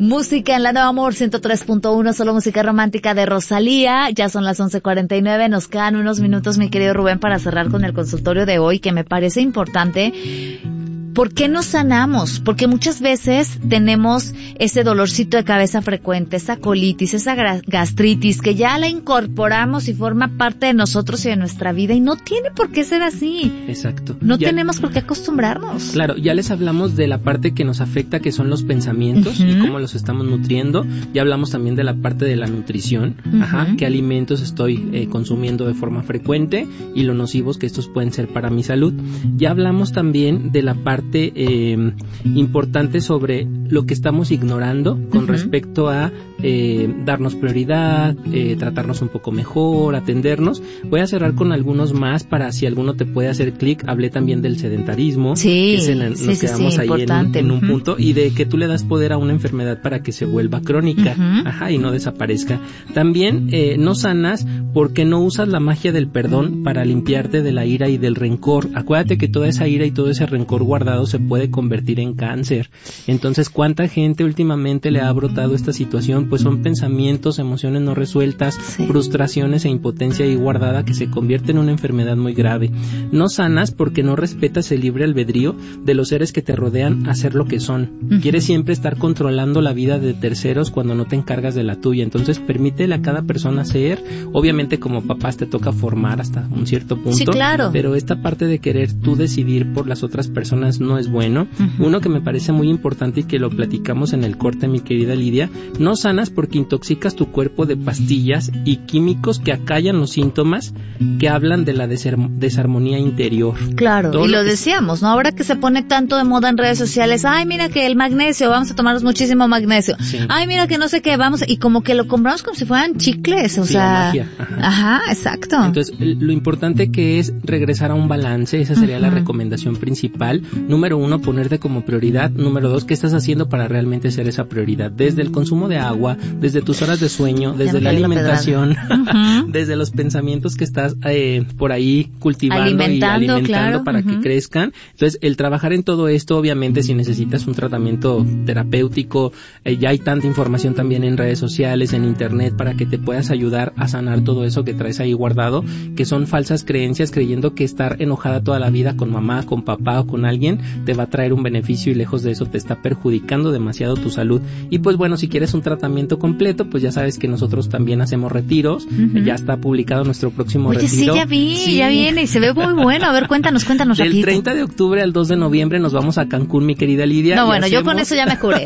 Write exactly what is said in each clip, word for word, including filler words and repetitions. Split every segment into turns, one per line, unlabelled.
Música en la Nueva Amor ciento tres punto uno, solo música romántica de Rosalía. Ya son las once cuarenta y nueve, nos quedan unos minutos, mi querido Rubén, para cerrar con el consultorio de hoy, que me parece importante. ¿Por qué nos sanamos? Porque muchas veces tenemos ese dolorcito de cabeza frecuente, esa colitis, esa gastritis, que ya la incorporamos y forma parte de nosotros y de nuestra vida, y no tiene por qué ser así.
Exacto.
No
ya,
tenemos por qué acostumbrarnos.
Claro, ya les hablamos de la parte que nos afecta, que son los pensamientos, uh-huh, y cómo los estamos nutriendo. Ya hablamos también de la parte de la nutrición, uh-huh, ajá, qué alimentos estoy eh, consumiendo de forma frecuente y lo nocivos que estos pueden ser para mi salud. Ya hablamos también de la parte Eh, importante sobre lo que estamos ignorando con uh-huh, respecto a eh, darnos prioridad, eh, tratarnos un poco mejor, atendernos. Voy a cerrar con algunos más para si alguno te puede hacer clic. Hablé también del sedentarismo,
sí,
que es en el,
sí,
nos
sí,
quedamos
sí,
ahí en, en un uh-huh, punto, y de que tú le das poder a una enfermedad para que se vuelva crónica, uh-huh, ajá, y no desaparezca. También eh, no sanas porque no usas la magia del perdón para limpiarte de la ira y del rencor. Acuérdate que toda esa ira y todo ese rencor guardado se puede convertir en cáncer. Entonces, ¿cuánta gente últimamente le ha brotado esta situación? Pues son pensamientos, emociones no resueltas, sí, frustraciones e impotencia ahí guardada, que se convierte en una enfermedad muy grave. No sanas porque no respetas el libre albedrío de los seres que te rodean a ser lo que son. Uh-huh. Quieres siempre estar controlando la vida de terceros cuando no te encargas de la tuya. Entonces, permítele a cada persona ser. Obviamente, como papás te toca formar hasta un cierto punto.
Sí, claro.
Pero esta parte de querer tú decidir por las otras personas no es bueno. Uh-huh. Uno que me parece muy importante y que lo platicamos en el corte, mi querida Lidia: no sanas porque intoxicas tu cuerpo de pastillas y químicos que acallan los síntomas que hablan de la desar- desarmonía interior.
Claro,
Todo
y lo,
lo que...
decíamos, ¿no? Ahora que se pone tanto de moda en redes sociales, ay, mira que el magnesio, vamos a tomarnos muchísimo magnesio. Sí. Ay, mira que no sé qué, vamos, y como que lo compramos como si fueran chicles, o
sí,
sea...
magia. Ajá.
Ajá, exacto.
Entonces, lo importante que es regresar a un balance, esa sería uh-huh, la recomendación principal. Número uno, ponerte como prioridad. Número dos, ¿qué estás haciendo para realmente ser esa prioridad? Desde el consumo de agua, desde tus horas de sueño, desde la alimentación, uh-huh, desde los pensamientos que estás eh, por ahí cultivando
alimentando,
y alimentando, claro, para uh-huh, que crezcan. Entonces, el trabajar en todo esto, obviamente, si necesitas un tratamiento terapéutico, eh, ya hay tanta información también en redes sociales, en internet, para que te puedas ayudar a sanar todo eso que traes ahí guardado, que son falsas creencias, creyendo que estar enojada toda la vida con mamá, con papá o con alguien te va a traer un beneficio, y lejos de eso te está perjudicando demasiado tu salud. Y pues bueno, si quieres un tratamiento completo, pues ya sabes que nosotros también hacemos retiros. Uh-huh. Ya está publicado nuestro próximo
Oye,
retiro.
sí, ya vi, sí, ya viene y se ve muy bueno. A ver, cuéntanos, cuéntanos
Del
rapidito.
treinta de octubre al dos de noviembre nos vamos a Cancún, mi querida Lidia.
No, bueno, yo con eso ya me curé.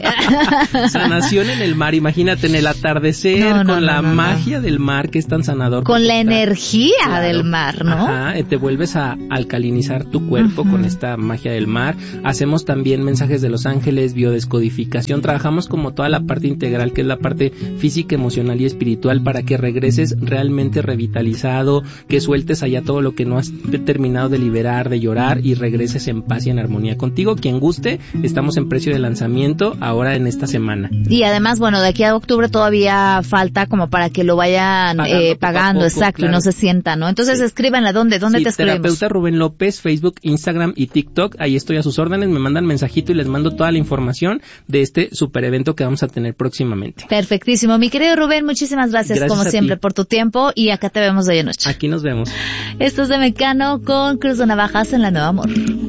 Sanación en el mar, imagínate, en el atardecer, no, no, con no, la no, magia no. del mar, que es tan sanador.
Con la está, energía claro, del mar, ¿no?
Ajá, te vuelves a alcalinizar tu cuerpo uh-huh, con esta magia del mar. Hacemos también mensajes de los ángeles, biodescodificación. Trabajamos como toda la parte integral, que es la parte física, emocional y espiritual, para que regreses realmente revitalizado, que sueltes allá todo lo que no has terminado de liberar, de llorar, y regreses en paz y en armonía contigo. Quien guste, estamos en precio de lanzamiento ahora en esta semana.
Y además, bueno, de aquí a octubre todavía falta como para que lo vayan pagando, eh, pagando poco, exacto, claro, y no se sientan, ¿no? Entonces, sí, escríbanla, ¿dónde? ¿Dónde sí, te escribimos?
Terapeuta Rubén López, Facebook, Instagram y TikTok. Ahí estoy a sus órdenes, me mandan mensajito y les mando toda la información de este super evento que vamos a tener próximamente.
Perfectísimo. Mi querido Rubén, muchísimas gracias, gracias como siempre ti. Por tu tiempo, y acá te vemos de hoy en noche.
Aquí nos vemos.
Esto es de Mecano con Cruz de Navajas en la Nueva Amor.